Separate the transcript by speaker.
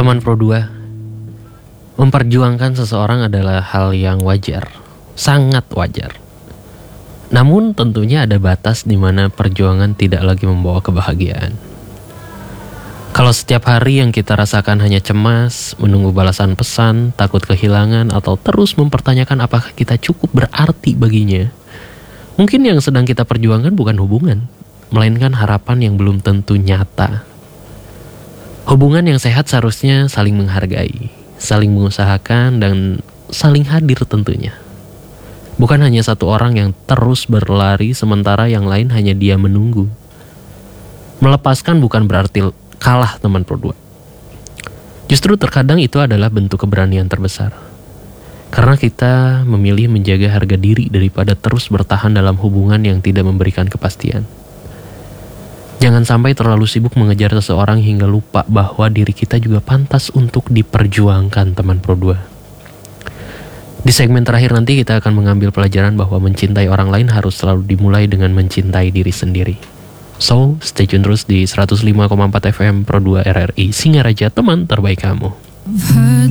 Speaker 1: Teman Pro 2, memperjuangkan seseorang adalah hal yang wajar, sangat wajar. Namun tentunya ada batas di mana perjuangan tidak lagi membawa kebahagiaan. Kalau setiap hari yang kita rasakan hanya cemas, menunggu balasan pesan, takut kehilangan, atau terus mempertanyakan apakah kita cukup berarti baginya, mungkin yang sedang kita perjuangkan bukan hubungan, melainkan harapan yang belum tentu nyata. Hubungan yang sehat seharusnya saling menghargai, saling mengusahakan, dan saling hadir tentunya. Bukan hanya satu orang yang terus berlari sementara yang lain hanya dia menunggu. Melepaskan bukan berarti kalah, teman Pro 2. Justru terkadang itu adalah bentuk keberanian terbesar. Karena kita memilih menjaga harga diri daripada terus bertahan dalam hubungan yang tidak memberikan kepastian. Jangan sampai terlalu sibuk mengejar seseorang hingga lupa bahwa diri kita juga pantas untuk diperjuangkan, teman Pro 2. Di segmen terakhir nanti kita akan mengambil pelajaran bahwa mencintai orang lain harus selalu dimulai dengan mencintai diri sendiri. So, stay tune terus di 105,4 FM Pro 2 RRI Singaraja, teman terbaik kamu.